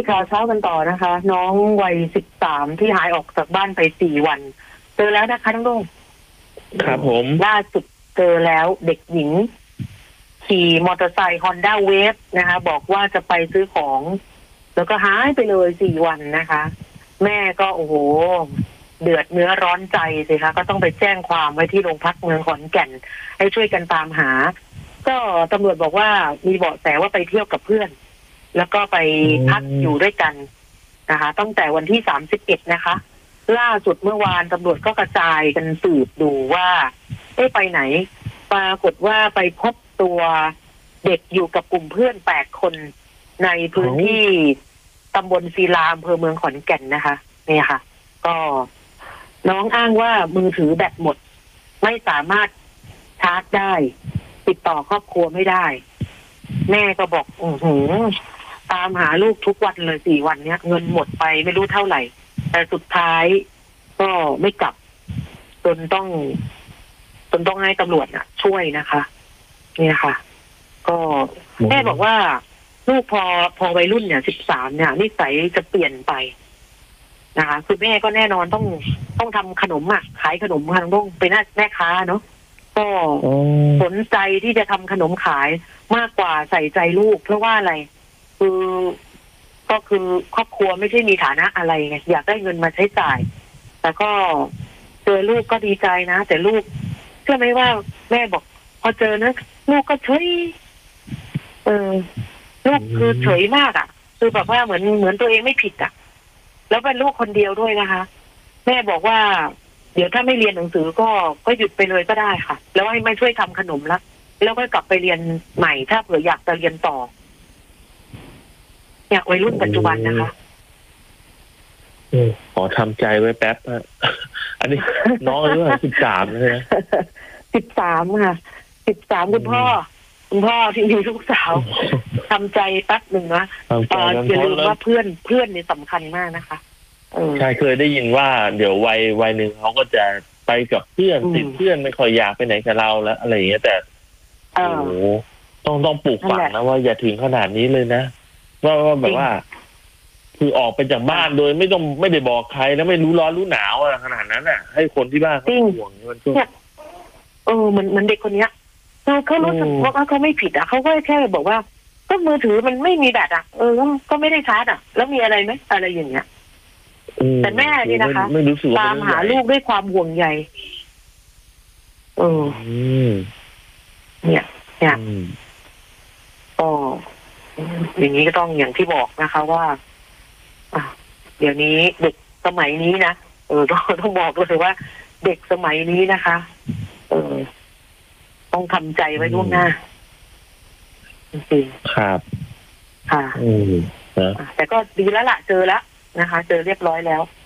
ข่าวเช้ากันต่อนะคะ น้องวัย13ที่หายออกจากบ้านไป4 วันเจอแล้วนะคะทั้งลุงครับผมล่าสุดเจอแล้วเด็กหญิงขี่มอเตอร์ไซค์ Honda Wave นะคะ บอกว่าจะไปซื้อของแล้วก็หายไปเลย4 วันนะคะ แม่ก็โอ้โหเดือดเนื้อร้อนใจสิคะก็ต้องไปแจ้งความไว้ที่โรงพักเมืองขอนแก่นให้ช่วยกันตามหาก็ตำรวจบอกว่ามีเบาะแสว่าไปเที่ยวกับเพื่อนแล้วก็ไปพักอยู่ด้วยกันนะคะตั้งแต่วันที่31นะคะล่าสุดเมื่อวานตำรวจก็กระจายกันสืบดูว่าไปไหนปรากฏว่าไปพบตัวเด็กอยู่กับกลุ่มเพื่อน8 คนในพื้นที่ตำบลศิลาอำเภอเมืองขอนแก่นนะคะเนี่ยค่ะก็น้องอ้างว่ามือถือแบตหมดไม่สามารถชาร์จได้ติดต่อครอบครัวไม่ได้แม่ก็บอกตามหาลูกทุกวันเลย4 วันเนี้ยเงินหมดไปไม่รู้เท่าไหร่แต่สุดท้ายก็ไม่กลับจนต้องให้ตำรวจช่วยนะคะเนี่ยค่ะก็แม่บอกว่าลูกพอวัยรุ่นเนี่ย13เนี่ยนิสัยจะเปลี่ยนไปนะคะคือแม่ก็แน่นอนต้องทำขนมขายขนมทางต้องเป็นแม่ค้าเนาะก็สนใจที่จะทำขนมขายมากกว่าใส่ใจลูกเพราะว่าอะไรก็คือครอบครัวไม่ใช่มีฐานะอะไรไงอยากได้เงินมาใช้จ่ายแต่ก็เจอลูกก็ดีใจนะแต่ลูกเชื่อไหมว่าแม่บอกพอเจอนะลูกก็เฉยลูกคือเฉยมากคือแบบว่าเหมือนตัวเองไม่ผิดแล้วเป็นลูกคนเดียวด้วยนะคะแม่บอกว่าเดี๋ยวถ้าไม่เรียนหนังสือก็หยุดไปเลยก็ได้ค่ะแล้วให้มาช่วยทำขนมแล้วก็กลับไปเรียนใหม่ถ้าเผื่ออยากจะเรียนต่อเนี่ยวัยรุ่นปัจจุบันนะคะขอทำใจไว้แป๊บอันนี้น้องอายุ13เลยนะ 13ค่ะ13คุณพ่อที่มีลูกสาวทำใจแป๊บหนึ่งนะอย่าลืมว่าเพื่อนนี่สำคัญมากนะคะใช่เคยได้ยินว่าเดี๋ยววัยหนึ่งเขาก็จะไปกับเพื่อนติดเพื่อนไม่ค่อยอยากไปไหนกับเราแล้วอะไรอย่างเงี้ยแต่โอ้โหต้องปลูกฝังนะว่าอย่าถึงขนาดนี้เลยนะว่าแบบว่าคือออกไปจากบ้านโดยไม่ได้บอกใครแล้วไม่รู้ร้อนรู้หนาวขนาดนั้นให้คนที่บ้านเขาห่วงมันก็มันเด็กคนเนี้ยเขารู้สึกว่าเขาไม่ผิดเขาก็แค่บอกว่าก็มือถือมันไม่มีแบตก็ไม่ได้ชาร์จแล้วมีอะไรไหมอะไรอย่างเงี้ยแต่แม่นี่นะคะตามหาลูกด้วยความห่วงใยเนี่ยก็อย่างนี้ก็ต้องอย่างที่บอกนะคะว่าเดี๋ยวนี้เด็กสมัยนี้นะต้องบอกเลยว่าเด็กสมัยนี้นะคะต้องทำใจไว้ล่วงหน้าจริงๆครับค่ะแต่ก็ดีแล้วล่ะเจอแล้วนะคะเจอเรียบร้อยแล้ว